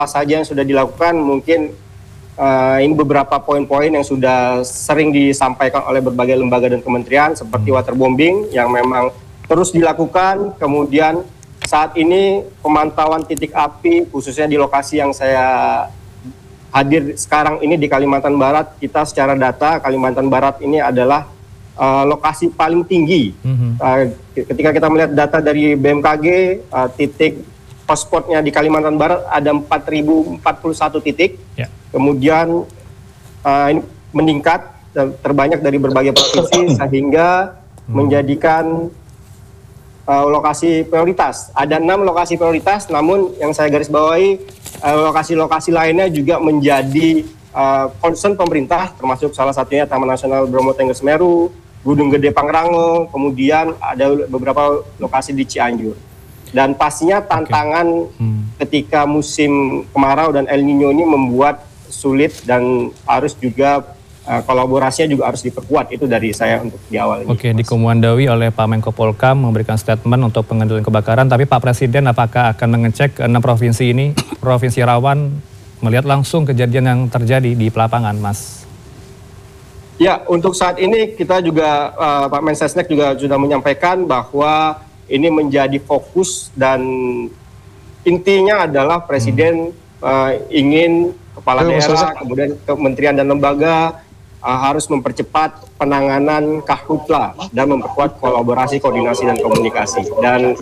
saja yang sudah dilakukan. Mungkin ini beberapa poin-poin yang sudah sering disampaikan oleh berbagai lembaga dan kementerian seperti waterbombing yang memang terus dilakukan. Kemudian saat ini pemantauan titik api khususnya di lokasi yang saya hadir sekarang ini di Kalimantan Barat, kita secara data Kalimantan Barat ini adalah lokasi paling tinggi. Ketika kita melihat data dari BMKG, titik hotspotnya di Kalimantan Barat ada 4.041 titik. Kemudian ini meningkat terbanyak dari berbagai provinsi sehingga menjadikan lokasi prioritas. Ada 6 lokasi prioritas, namun yang saya garis bawahi lokasi-lokasi lainnya juga menjadi concern pemerintah, termasuk salah satunya Taman Nasional Bromo Tengger Semeru, Gunung Gede Pangrango, kemudian ada beberapa lokasi di Cianjur. Dan pastinya tantangan ketika musim kemarau dan El Nino ini membuat sulit dan harus juga kolaborasinya juga harus diperkuat. Itu dari saya untuk di awal ini. Oke, dikomandoi oleh Pak Menko Polhukam memberikan statement untuk pengendalian kebakaran, tapi Pak Presiden apakah akan mengecek 6 provinsi ini, provinsi rawan, melihat langsung kejadian yang terjadi di lapangan, Mas? Ya, untuk saat ini kita juga Pak Mensesnek juga sudah menyampaikan bahwa ini menjadi fokus dan intinya adalah Presiden ingin kepala daerah, kemudian kementerian dan lembaga harus mempercepat penanganan karhutla dan memperkuat kolaborasi, koordinasi dan komunikasi. Dan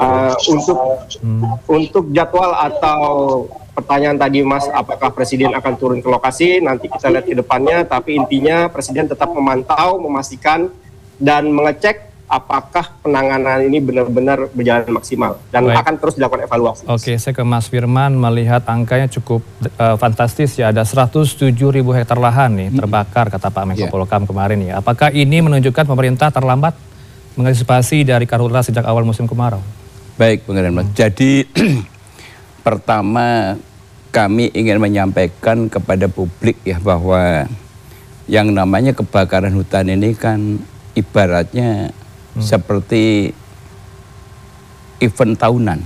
untuk jadwal atau pertanyaan tadi Mas, apakah Presiden akan turun ke lokasi, nanti kita lihat ke depannya, tapi intinya Presiden tetap memantau, memastikan dan mengecek apakah penanganan ini benar-benar berjalan maksimal dan akan terus dilakukan evaluasi. Oke, saya ke Mas Firman, melihat angkanya cukup fantastis ya, ada 107.000 hektar lahan nih terbakar kata Pak Menko Polhukam kemarin ya. Apakah ini menunjukkan pemerintah terlambat mengantisipasi dari karhutla sejak awal musim kemarau? Baik, Bung Renman. Jadi pertama kami ingin menyampaikan kepada publik ya bahwa yang namanya kebakaran hutan ini kan ibaratnya seperti event tahunan.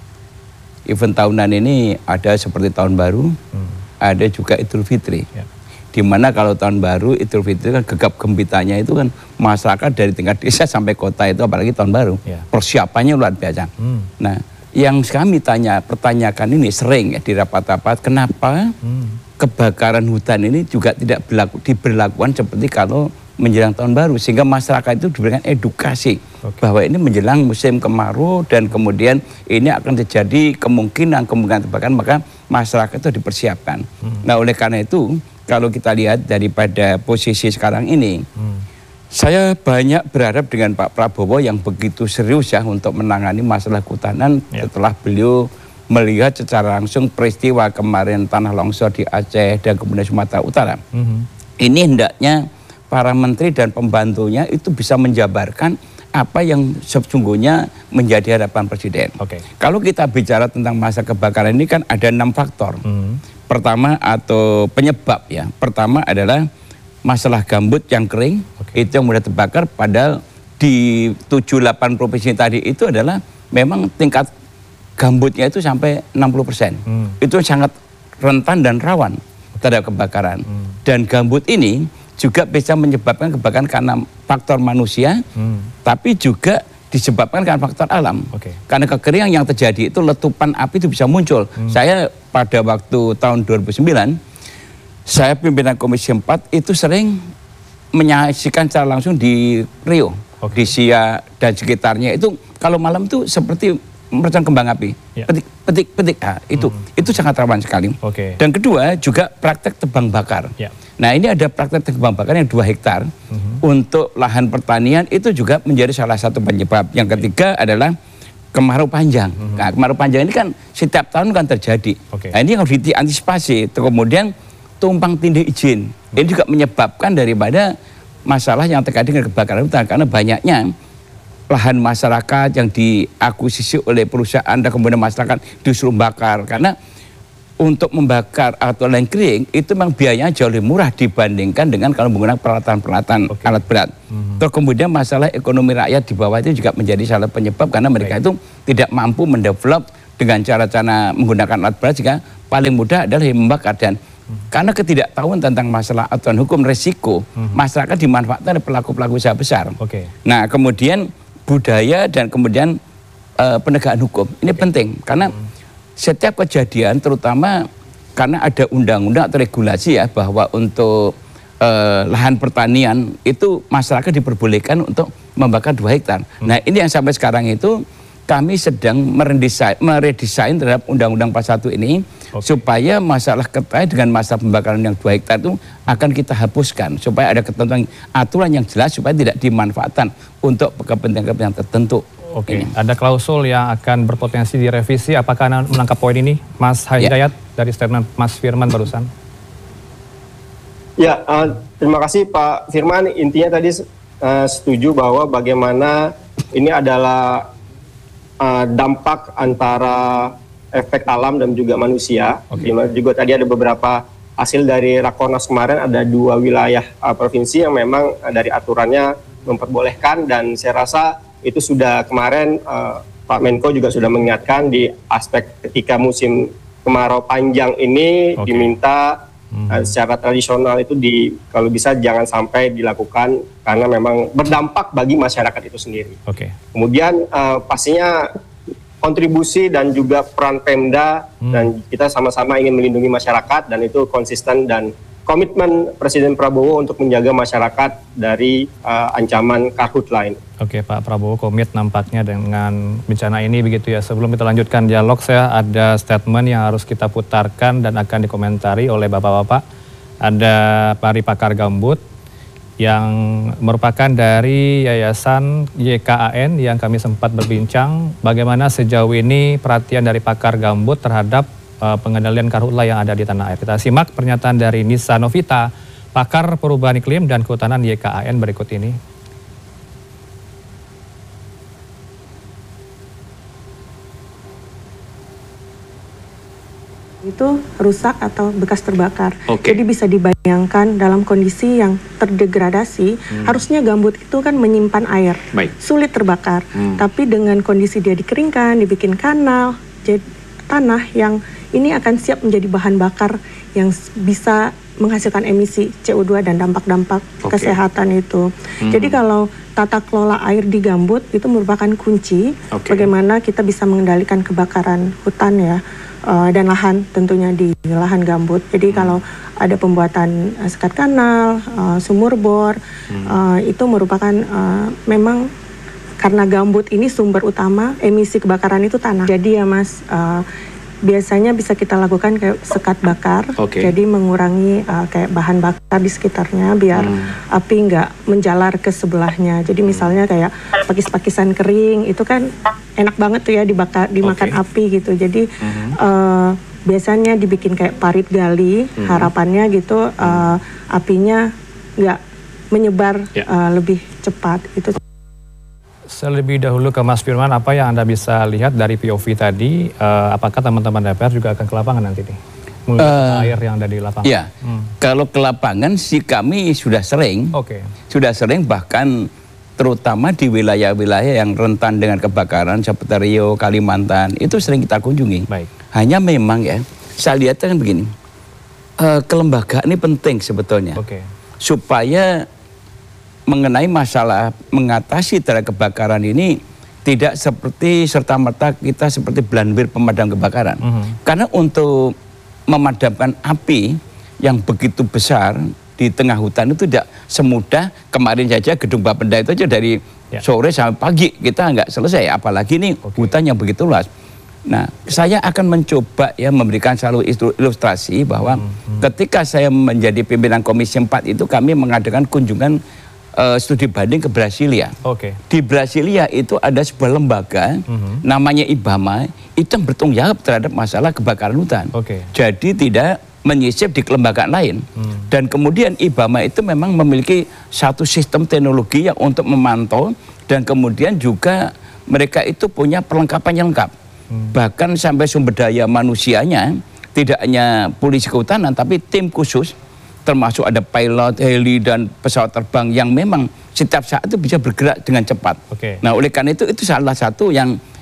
Event tahunan ini ada seperti tahun baru, ada juga Idul Fitri. Dimana kalau tahun baru, Idul Fitri kan gegap gempitanya itu kan masyarakat dari tingkat desa sampai kota itu, apalagi tahun baru. Persiapannya luar biasa. Nah, yang kami pertanyakan ini sering ya di rapat-rapat, kenapa kebakaran hutan ini juga tidak diberlakukan seperti kalau menjelang tahun baru, sehingga masyarakat itu diberikan edukasi bahwa ini menjelang musim kemarau dan kemudian ini akan terjadi kemungkinan kebakaran, maka masyarakat itu dipersiapkan. Nah, oleh karena itu kalau kita lihat daripada posisi sekarang ini, saya banyak berharap dengan Pak Prabowo yang begitu serius ya untuk menangani masalah kehutanan setelah beliau melihat secara langsung peristiwa kemarin tanah longsor di Aceh dan kemudian Sumatera Utara. Ini hendaknya para menteri dan pembantunya itu bisa menjabarkan apa yang sesungguhnya menjadi harapan Presiden. Kalau kita bicara tentang masa kebakaran ini kan ada 6 faktor. Pertama atau penyebab ya. Pertama adalah masalah gambut yang kering, itu yang mudah terbakar, padahal di 7-8 provinsi tadi itu adalah memang tingkat gambutnya itu sampai 60%. Itu sangat rentan dan rawan terhadap kebakaran. Dan gambut ini juga bisa menyebabkan kebakaran karena faktor manusia, tapi juga disebabkan karena faktor alam. Karena kekeringan yang terjadi itu letupan api itu bisa muncul. Saya pada waktu tahun 2009, saya pimpinan Komisi 4 itu sering menyaksikan secara langsung di Rio, di Siak dan sekitarnya itu kalau malam itu seperti mercon kembang api, petik, itu sangat rawan sekali. Dan kedua juga praktek tebang bakar. Nah, ini ada praktek tebang bakar yang 2 hektar untuk lahan pertanian, itu juga menjadi salah satu penyebab. Yang ketiga adalah kemarau panjang. Nah, kemarau panjang ini kan setiap tahun kan terjadi. Nah, ini harus diantisipasi. Kemudian tumpang tindih izin, ini juga menyebabkan daripada masalah yang terkait dengan kebakaran hutan, karena banyaknya lahan masyarakat yang diakuisisi oleh perusahaan dan kemudian masyarakat disuruh bakar, karena untuk membakar atau lain kering itu memang biayanya jauh lebih murah dibandingkan dengan kalau menggunakan peralatan-peralatan alat berat. Terus kemudian masalah ekonomi rakyat di bawah itu juga menjadi salah penyebab, karena mereka itu tidak mampu mendevelop dengan cara-cara menggunakan alat berat, jika paling mudah adalah membakar. Dan karena ketidaktahuan tentang masalah aturan hukum resiko, masyarakat dimanfaatkan oleh pelaku-pelaku usaha besar. Nah, kemudian budaya dan kemudian penegakan hukum ini penting, karena setiap kejadian, terutama karena ada undang-undang atau regulasi ya, bahwa untuk lahan pertanian itu masyarakat diperbolehkan untuk membakar 2 hektar. Nah, ini yang sampai sekarang itu kami sedang meredesain terhadap Undang-Undang Pasal 1 ini, supaya masalah terkait dengan masalah pembakaran yang 2 hektar itu akan kita hapuskan, supaya ada ketentuan aturan yang jelas, supaya tidak dimanfaatkan untuk kepentingan tertentu. Ada klausul yang akan berpotensi direvisi. Apakah Anda menangkap poin ini, Mas Hidayat, dari statement Mas Firman barusan? Ya, terima kasih Pak Firman. Intinya tadi setuju bahwa bagaimana ini adalah dampak antara efek alam dan juga manusia. Juga tadi ada beberapa hasil dari Rakornas kemarin, ada 2 wilayah provinsi yang memang dari aturannya memperbolehkan, dan saya rasa itu sudah kemarin Pak Menko juga sudah mengingatkan di aspek ketika musim kemarau panjang ini diminta secara tradisional itu kalau bisa jangan sampai dilakukan, karena memang berdampak bagi masyarakat itu sendiri. Kemudian pastinya kontribusi dan juga peran Pemda, dan kita sama-sama ingin melindungi masyarakat, dan itu konsisten dan komitmen Presiden Prabowo untuk menjaga masyarakat dari ancaman karhutla ini. Pak Prabowo komit nampaknya dengan bencana ini begitu ya. Sebelum kita lanjutkan dialog, saya ada statement yang harus kita putarkan dan akan dikomentari oleh Bapak-Bapak. Ada Pari Pakar Gambut yang merupakan dari Yayasan YKAN yang kami sempat berbincang bagaimana sejauh ini perhatian dari Pakar Gambut terhadap pengendalian karhutla yang ada di tanah air. Kita simak pernyataan dari Nisa Novita, Pakar Perubahan Iklim dan Kehutanan YKAN berikut ini. Itu rusak atau bekas terbakar. Jadi bisa dibayangkan dalam kondisi yang terdegradasi, harusnya gambut itu kan menyimpan air, sulit terbakar. Tapi dengan kondisi dia dikeringkan, dibikin kanal, jadi tanah yang ini akan siap menjadi bahan bakar yang bisa menghasilkan emisi CO2 dan dampak-dampak kesehatan itu. Jadi kalau tata kelola air di gambut itu merupakan kunci bagaimana kita bisa mengendalikan kebakaran hutan ya, dan lahan, tentunya di lahan gambut. Jadi kalau ada pembuatan sekat kanal, sumur bor, itu merupakan memang karena gambut ini sumber utama emisi kebakaran itu tanah. Jadi ya Mas, biasanya bisa kita lakukan kayak sekat bakar, jadi mengurangi kayak bahan bakar di sekitarnya biar api nggak menjalar ke sebelahnya. Jadi misalnya kayak pakis-pakisan kering itu kan enak banget tuh ya dimakan api gitu. Jadi biasanya dibikin kayak parit gali, harapannya gitu apinya nggak menyebar lebih cepat. Itu. Selebih dahulu ke Mas Firman, apa yang Anda bisa lihat dari POV tadi? Apakah teman-teman DPR juga akan ke lapangan nanti nih? Melihat air yang ada di lapangan. Iya, kalau ke lapangan sih kami sudah sering. Sudah sering, bahkan terutama di wilayah-wilayah yang rentan dengan kebakaran seperti Riau, Kalimantan, itu sering kita kunjungi. Hanya memang ya, saya lihat kan begini, kelembagaan ini penting sebetulnya. Supaya mengenai masalah mengatasi terhadap kebakaran ini tidak seperti serta-merta kita seperti belanbir pemadam kebakaran. Karena untuk memadamkan api yang begitu besar di tengah hutan itu tidak semudah. Kemarin saja gedung Bapenda itu aja dari sore sampai pagi kita nggak selesai, apalagi ini hutan yang begitu luas. Nah, saya akan mencoba ya memberikan selalu ilustrasi bahwa ketika saya menjadi pimpinan Komisi 4 itu kami mengadakan kunjungan studi banding ke Brasilia. Di Brasilia itu ada sebuah lembaga namanya IBAMA, itu yang bertanggung jawab terhadap masalah kebakaran hutan. Jadi tidak menyisip di kelembagaan lain. Dan kemudian IBAMA itu memang memiliki satu sistem teknologi yang untuk memantau, dan kemudian juga mereka itu punya perlengkapan yang lengkap. Bahkan sampai sumber daya manusianya tidak hanya polisi kehutanan, tapi tim khusus termasuk ada pilot, heli, dan pesawat terbang yang memang setiap saat itu bisa bergerak dengan cepat. Nah, oleh karena itu salah satu yang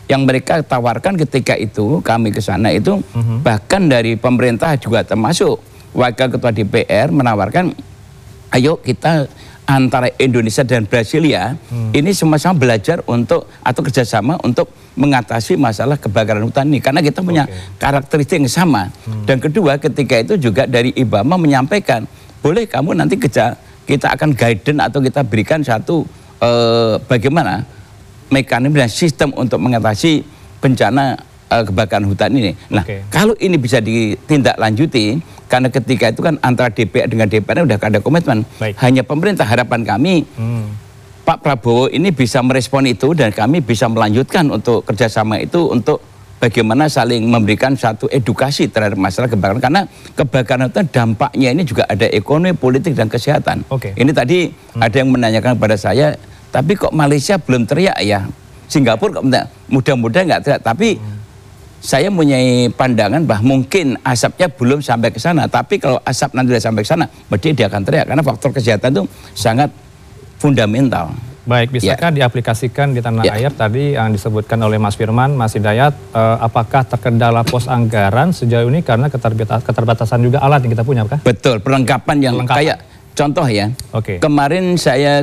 yang mereka tawarkan ketika itu kami ke sana itu bahkan dari pemerintah juga termasuk wakil ketua DPR menawarkan ayo kita antara Indonesia dan Brasilia ini sama-sama belajar untuk atau kerjasama untuk mengatasi masalah kebakaran hutan ini karena kita punya karakteristik yang sama. Dan kedua ketika itu juga dari IBAMA menyampaikan boleh kamu nanti kita akan guidance atau kita berikan satu bagaimana mekanisme dan sistem untuk mengatasi bencana kebakaran hutan ini. Nah, kalau ini bisa ditindaklanjuti, karena ketika itu kan antara DPR dengan DPR udah ada komitmen. Hanya pemerintah, harapan kami Pak Prabowo ini bisa merespon itu dan kami bisa melanjutkan untuk kerjasama itu untuk bagaimana saling memberikan satu edukasi terhadap masalah kebakaran. Karena kebakaran hutan dampaknya ini juga ada ekonomi, politik, dan kesehatan. Ini tadi ada yang menanyakan kepada saya, tapi kok Malaysia belum teriak ya? Singapura kok mudah-mudahan nggak teriak. Tapi saya punya pandangan bahwa mungkin asapnya belum sampai ke sana. Tapi kalau asap nanti sudah sampai ke sana, berarti dia akan teriak. Karena faktor kesehatan itu sangat fundamental. Baik, bisakah diaplikasikan di tanah air tadi yang disebutkan oleh Mas Firman, Mas Hidayat, apakah terkendala pos anggaran sejauh ini karena keterbatasan juga alat yang kita punya, kah? Betul, perlengkapan yang kayak contoh ya. Kemarin saya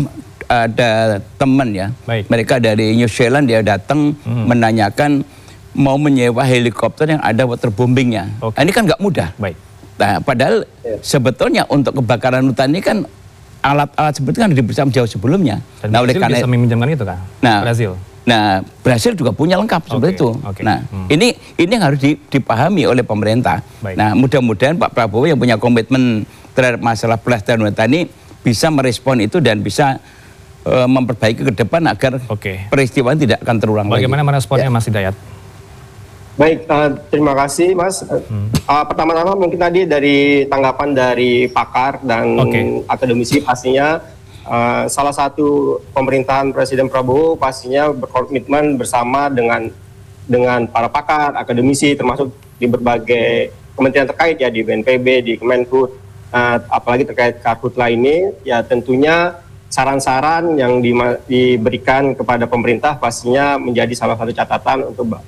ada teman ya, mereka dari New Zealand dia datang menanyakan mau menyewa helikopter yang ada waterbombingnya. Nah, ini kan nggak mudah. Nah, padahal sebetulnya untuk kebakaran hutan ini kan alat-alat seperti itu kan diberikan jauh sebelumnya. Dan nah, oleh karena bisa meminjamkan itu kan? Brasil. Nah, Brasil juga punya lengkap seperti itu. Nah, ini yang harus dipahami oleh pemerintah. Nah, mudah-mudahan Pak Prabowo yang punya komitmen terhadap masalah pelestarian hutan ini bisa merespon itu dan bisa memperbaiki ke depan agar peristiwa tidak akan terulang lagi. Bagaimana meresponnya Mas Hidayat? Baik, terima kasih Mas. Pertama-tama mungkin tadi dari tanggapan dari pakar dan akademisi pastinya salah satu pemerintahan Presiden Prabowo pastinya berkomitmen bersama dengan para pakar, akademisi termasuk di berbagai kementerian terkait ya di BNPB, di Kemenhub, apalagi terkait Karhutla ini ya tentunya saran-saran yang diberikan kepada pemerintah pastinya menjadi salah satu catatan untuk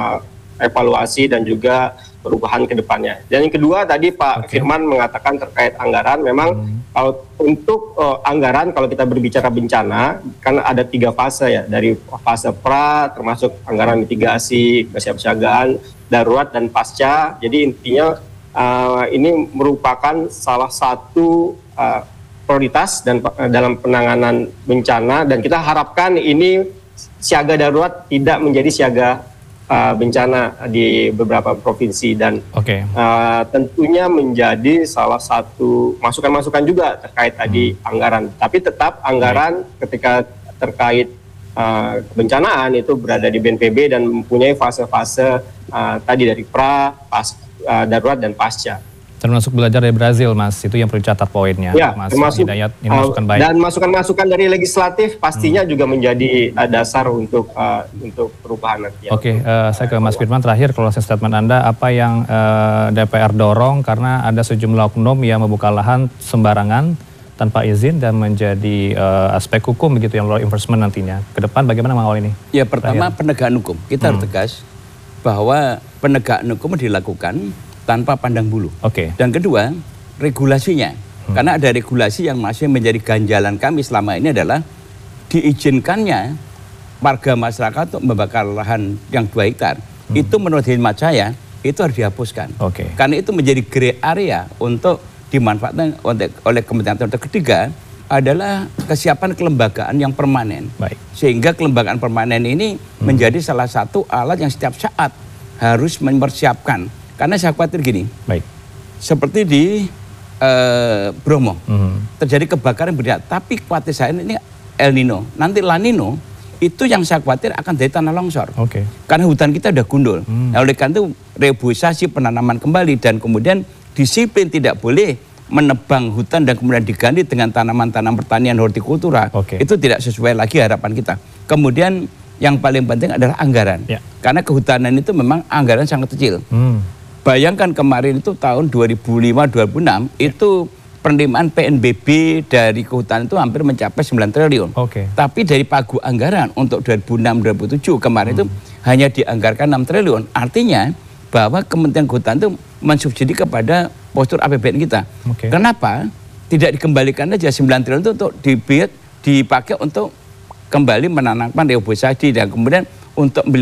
evaluasi dan juga perubahan ke depannya. Dan yang kedua tadi Pak Firman mengatakan terkait anggaran, memang kalau untuk anggaran kalau kita berbicara bencana kan ada 3 fase ya, dari fase pra termasuk anggaran mitigasi, kesiapsiagaan, darurat dan pasca. Jadi intinya ini merupakan salah satu prioritas dan dalam penanganan bencana dan kita harapkan ini siaga darurat tidak menjadi siaga bencana di beberapa provinsi dan tentunya menjadi salah satu masukan-masukan juga terkait tadi anggaran. Tapi tetap anggaran ketika terkait kebencanaan itu berada di BNPB dan mempunyai fase-fase tadi dari pra, darurat dan pasca. Termasuk belajar dari Brazil, Mas. Itu yang perlu catat poinnya. Ya, Mas Hidayat, ini masukan baik. Dan masukan-masukan dari legislatif pastinya juga menjadi dasar untuk perubahan nanti. Saya ke Mas Firman terakhir, closing statement Anda, apa yang DPR dorong karena ada sejumlah oknum yang membuka lahan sembarangan tanpa izin dan menjadi aspek hukum begitu yang law enforcement nantinya. Ke depan bagaimana mengawal ini? Ya, pertama penegakan hukum. Kita harus tegas bahwa penegakan hukum dilakukan tanpa pandang bulu. Dan kedua, regulasinya. Karena ada regulasi yang masih menjadi ganjalan kami selama ini adalah diizinkannya warga masyarakat untuk membakar lahan yang 2 hektar. Itu menurut hemat saya, itu harus dihapuskan. Karena itu menjadi grey area untuk dimanfaatkan oleh Kementerian. Ketiga adalah kesiapan kelembagaan yang permanen. Sehingga kelembagaan permanen ini menjadi salah satu alat yang setiap saat harus mempersiapkan. Karena saya khawatir gini, seperti di Bromo, terjadi kebakaran berat, tapi khawatir saya ini El Nino, nanti La Nino, itu yang saya khawatir akan dari tanah longsor. Karena hutan kita udah gundul. Nah, oleh karena itu reboisasi penanaman kembali dan kemudian disiplin tidak boleh menebang hutan dan kemudian diganti dengan tanaman-tanaman pertanian hortikultura. Itu tidak sesuai lagi harapan kita. Kemudian yang paling penting adalah anggaran. Karena kehutanan itu memang anggaran sangat kecil. Bayangkan kemarin itu tahun 2005-2006 itu penerimaan PNBB dari kehutanan itu hampir mencapai 9 triliun. Tapi dari pagu anggaran untuk 2006-2007 kemarin itu hanya dianggarkan 6 triliun. Artinya bahwa Kementerian Kehutanan itu mensubsidi kepada postur APBN kita. Kenapa tidak dikembalikan aja 9 triliun itu untuk dipakai untuk kembali menanamkan reboisasi dan kemudian untuk